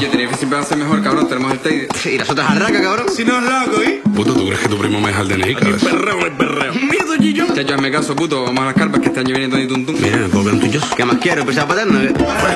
Oye, Tenerife siempre va a ser mejor, cabrón. Tenemos el Teide. Y las otras arracas, cabrón. Si no es loco, ¿eh? Puto, ¿tú crees que tu primo me deja el DNI, cabrón? Perreo, no hay perreo. Miedo, Gillo. Chacho, hazme caso, puto. Vamos a las carpas que este año viene Tony Tuntún. Mira, ¿me puedo ver un tuyo? ¿Qué más quiero? ¿Pesado paterno?